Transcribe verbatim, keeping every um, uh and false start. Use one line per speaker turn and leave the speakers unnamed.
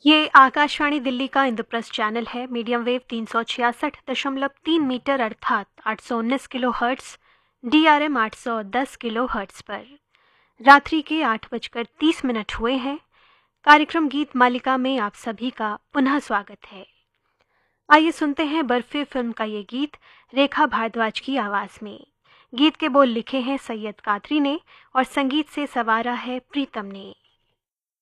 ये आकाशवाणी दिल्ली का इंद्रप्रस्थ चैनल है। मीडियम वेव तीन सौ छियासठ दशमलव तीन मीटर अर्थात आठ सौ उन्नीस kilo hertz, D R M आठ सौ दस किलो हर्ट्स पर रात्रि के आठ बजकर तीस मिनट हुए हैं। कार्यक्रम गीत मालिका में आप सभी का पुनः स्वागत है। आइए सुनते हैं बर्फी फिल्म का ये गीत रेखा भारद्वाज की आवाज में। गीत के बोल लिखे हैं सैयद कादरी ने और संगीत से सवारा है प्रीतम ने।